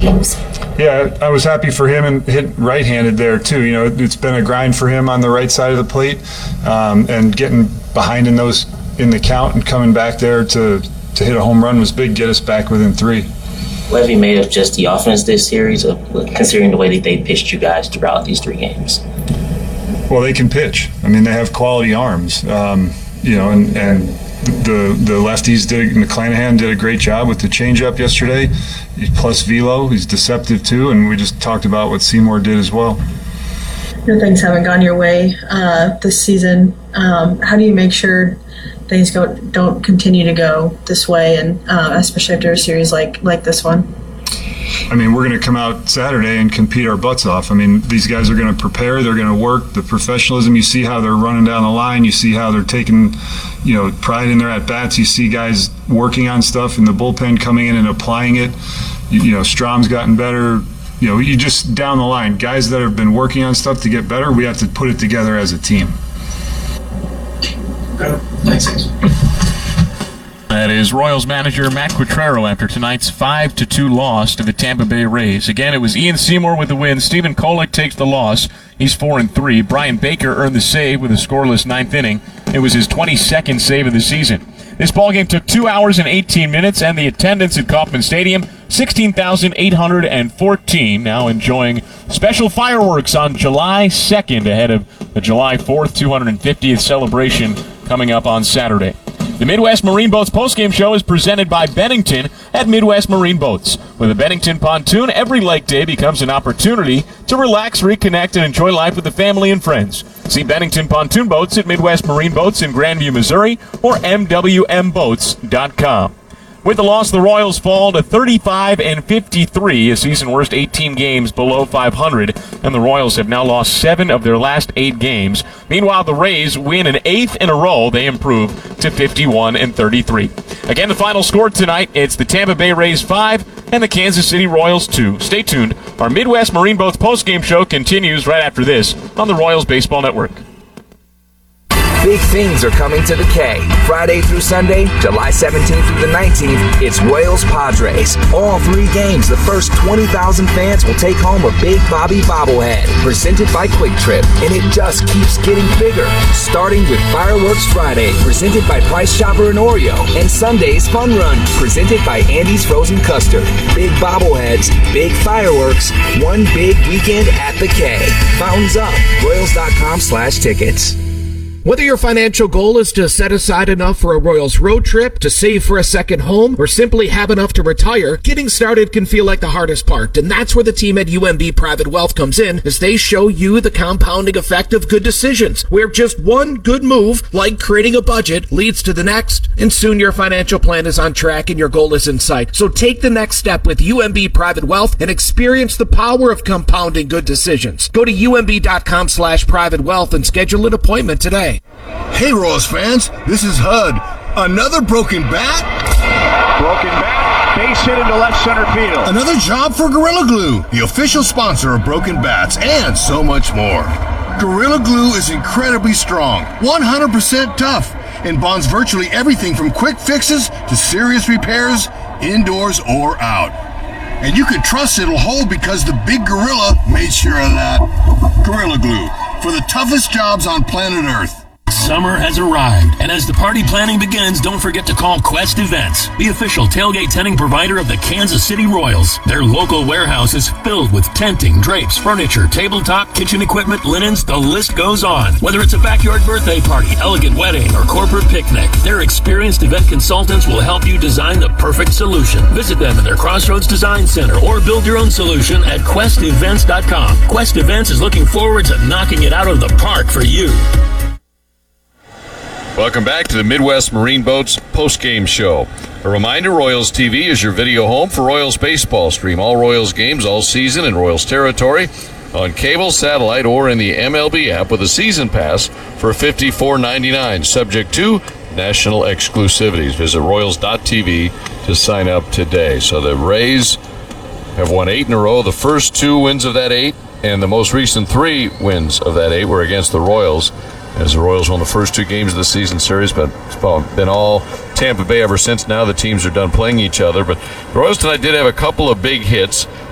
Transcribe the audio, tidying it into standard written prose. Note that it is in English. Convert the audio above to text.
games. Yeah, I was happy for him and hit right-handed there too. You know, it's been a grind for him on the right side of the plate, and getting behind in the count and coming back there to hit a home run was big. Get us back within 3. What have you made of just the offense this series, considering the way that they pitched you guys throughout these 3 games? Well, they can pitch. I mean, they have quality arms. You know, and the lefties McClanahan did a great job with the changeup yesterday. Plus velo, he's deceptive too, and we just talked about what Seymour did as well. Things haven't gone your way this season. How do you make sure things don't continue to go this way, and especially after a series like this one? I mean, we're going to come out Saturday and compete our butts off. I mean, these guys are going to prepare. They're going to work. The professionalism, you see how they're running down the line. You see how they're taking, you know, pride in their at-bats. You see guys working on stuff in the bullpen, coming in and applying it. You know, Strom's gotten better. You know, you just down the line, guys that have been working on stuff to get better, we have to put it together as a team. Thanks. That is Royals manager Matt Quatraro after tonight's 5-2 loss to the Tampa Bay Rays. Again, it was Ian Seymour with the win. Stephen Kolek takes the loss. He's 4-3. Brian Baker earned the save with a scoreless 9th inning. It was his 22nd save of the season. This ballgame took 2 hours and 18 minutes, and the attendance at Kauffman Stadium, 16,814. Now enjoying special fireworks on July 2nd ahead of the July 4th 250th celebration coming up on Saturday. The Midwest Marine Boats postgame show is presented by Bennington at Midwest Marine Boats. With a Bennington pontoon, every lake day becomes an opportunity to relax, reconnect, and enjoy life with the family and friends. See Bennington Pontoon Boats at Midwest Marine Boats in Grandview, Missouri, or MWMBoats.com. With the loss, the Royals fall to 35-53, a season worst 18 games below 500, and the Royals have now lost 7 of their last 8 games. Meanwhile, the Rays win an 8th in a row. They improve to 51-33. Again, the final score tonight, it's the Tampa Bay Rays 5 and the Kansas City Royals 2. Stay tuned. Our Midwest Marine Boats postgame show continues right after this on the Royals Baseball Network. Big things are coming to the K. Friday through Sunday, July 17th through the 19th, it's Royals Padres. All 3 games, the first 20,000 fans will take home a Big Bobby bobblehead, presented by Quick Trip, and it just keeps getting bigger. Starting with Fireworks Friday, presented by Price Chopper and Oreo, and Sunday's Fun Run, presented by Andy's Frozen Custard. Big bobbleheads, big fireworks, one big weekend at the K. Fountains up, Royals.com/tickets. Whether your financial goal is to set aside enough for a Royals road trip, to save for a second home, or simply have enough to retire, getting started can feel like the hardest part, and that's where the team at UMB Private Wealth comes in, as they show you the compounding effect of good decisions, where just one good move, like creating a budget, leads to the next, and soon your financial plan is on track and your goal is in sight. So take the next step with UMB Private Wealth and experience the power of compounding good decisions. Go to umb.com/private wealth and schedule an appointment today. Hey Royals fans, this is HUD. Another broken bat? Broken bat, base hit into left center field. Another job for Gorilla Glue, the official sponsor of Broken Bats, and so much more. Gorilla Glue is incredibly strong, 100% tough, and bonds virtually everything from quick fixes to serious repairs, indoors or out. And you can trust it'll hold because the big gorilla made sure of that. Gorilla Glue, for the toughest jobs on planet Earth. Summer has arrived, and as the party planning begins, don't forget to call Quest Events, the official tailgate tenting provider of the Kansas City Royals. Their local warehouse is filled with tenting, drapes, furniture, tabletop, kitchen equipment, linens, the list goes on. Whether it's a backyard birthday party, elegant wedding, or corporate picnic, their experienced event consultants will help you design the perfect solution. Visit them in their Crossroads Design Center or build your own solution at questevents.com. Quest Events is looking forward to knocking it out of the park for you. Welcome back to the Midwest Marine Boats postgame show. A reminder, Royals TV is your video home for Royals baseball. Stream all Royals games all season in Royals territory on cable, satellite, or in the MLB app with a season pass for $54.99, subject to national exclusivities. Visit Royals.tv to sign up today. So the Rays have won 8 in a row. The first 2 wins of that 8 and the most recent 3 wins of that 8 were against the Royals, as the Royals won the first 2 games of the season series, but it's been all Tampa Bay ever since. Now the teams are done playing each other. But the Royals tonight did have a couple of big hits.